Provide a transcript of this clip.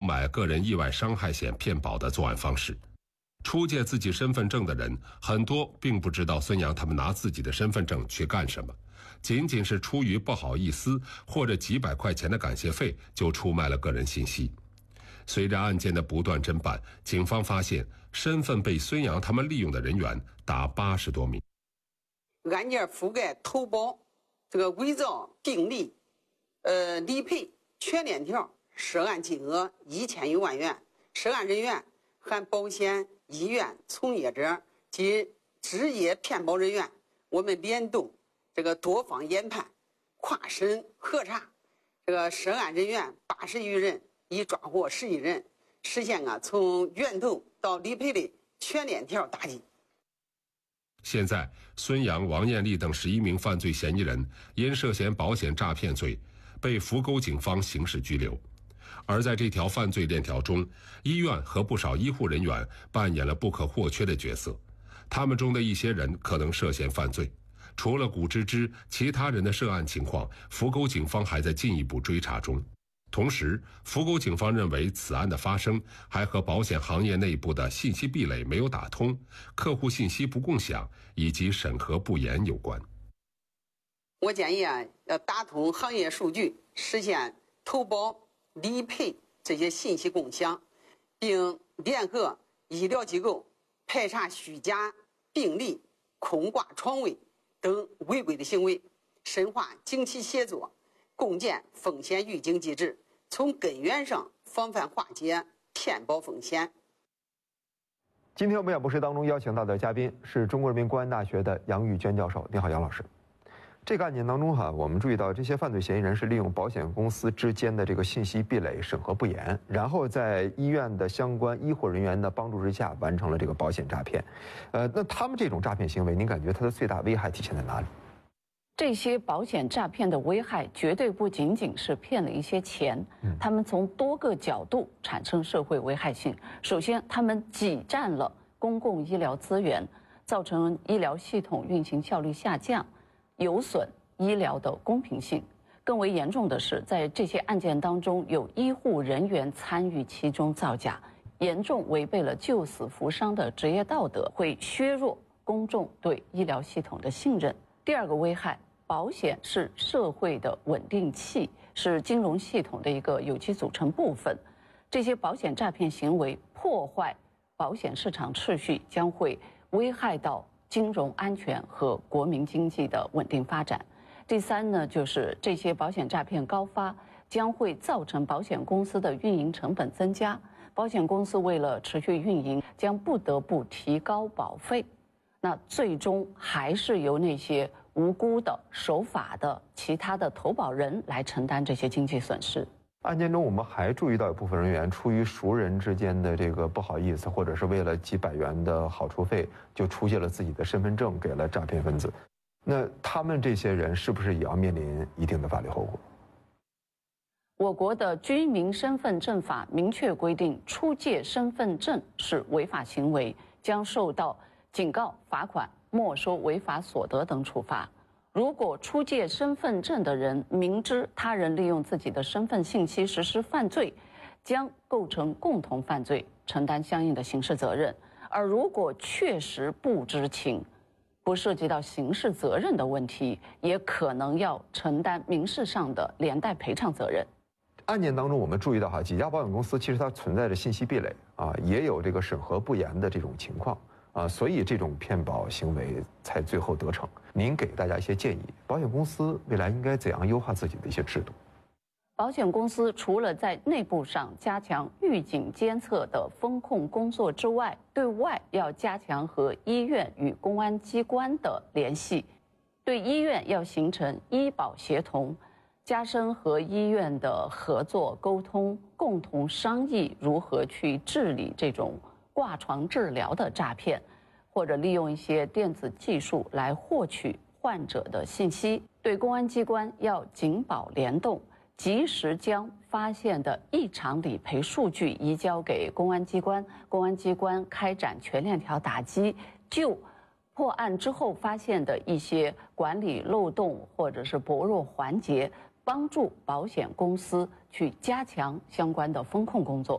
买个人意外伤害险骗保的作案方式。出借自己身份证的人很多并不知道孙杨他们拿自己的身份证去干什么，仅仅是出于不好意思或者几百块钱的感谢费就出卖了个人信息。随着案件的不断侦办，警方发现身份被孙杨他们利用的人员达80多名。 案件覆盖投保、伪造病历、理赔全链条，涉案金额1000余万元，涉案人员含保险、医院从业者及职业骗保人员。我们联动多方研判，跨省核查，涉案人员80余人，已抓获11人，实现从源头到理赔的全链条打击。 现在，孙杨、王艳丽等11名犯罪嫌疑人因涉嫌保险诈骗罪，被扶沟警方刑事拘留。而在这条犯罪链条中，医院和不少医护人员扮演了不可或缺的角色。他们中的一些人可能涉嫌犯罪。除了古芝芝，其他人的涉案情况，扶沟警方还在进一步追查中。同时，扶沟警方认为此案的发生还和保险行业内部的信息壁垒没有打通、客户信息不共享以及审核不严有关。 我建议要打通行业数据，实现投保、理赔这些信息共享，并联合医疗机构排查虚假病历、空挂床位等违规的行为，深化警企协作，共建风险预警机制，从根源上防范化解骗保风险。 今天我们演播室当中邀请到的嘉宾是中国人民公安大学的杨玉娟教授。你好，杨老师。这个案件当中我们注意到这些犯罪嫌疑人是利用保险公司之间的这个信息壁垒、审核不严，然后在医院的相关医护人员的帮助之下完成了这个保险诈骗。那他们这种诈骗行为，您感觉它的最大危害体现在哪里？ 这些保险诈骗的危害绝对不仅仅是骗了一些钱，他们从多个角度产生社会危害性。首先，他们挤占了公共医疗资源，造成医疗系统运行效率下降，有损医疗的公平性。更为严重的是，在这些案件当中，有医护人员参与其中造假，严重违背了救死扶伤的职业道德，会削弱公众对医疗系统的信任。第二个危害，保险是社会的稳定器，是金融系统的一个有机组成部分。这些保险诈骗行为破坏保险市场秩序，将会危害到金融安全和国民经济的稳定发展。第三呢，就是这些保险诈骗高发，将会造成保险公司的运营成本增加。保险公司为了持续运营，将不得不提高保费。那最终还是由那些无辜的、守法的其他的投保人来承担这些经济损失。 案件中，我们还注意到有部分人员出于熟人之间的这个不好意思，或者是为了几百元的好处费，就出借了自己的身份证给了诈骗分子。那他们这些人是不是也要面临一定的法律后果？ 我国的居民身份证法明确规定，出借身份证是违法行为，将受到警告、罚款、没收违法所得等处罚。如果出借身份证的人明知他人利用自己的身份信息实施犯罪，将构成共同犯罪，承担相应的刑事责任。而如果确实不知情，不涉及到刑事责任的问题，也可能要承担民事上的连带赔偿责任。 案件当中，我们注意到几家保险公司其实它存在着信息壁垒也有这个审核不严的这种情况所以这种骗保行为才最后得逞。您给大家一些建议，保险公司未来应该怎样优化自己的一些制度？ 保险公司除了在内部上加强预警监测的风控工作之外，对外要加强和医院与公安机关的联系，对医院要形成医保协同，加深和医院的合作沟通，共同商议如何去治理这种挂床治疗的诈骗，或者利用一些电子技术来获取患者的信息。对公安机关要警保联动，及时将发现的异常理赔数据移交给公安机关，公安机关开展全链条打击，就破案之后发现的一些管理漏洞或者是薄弱环节，帮助保险公司去加强相关的风控工作。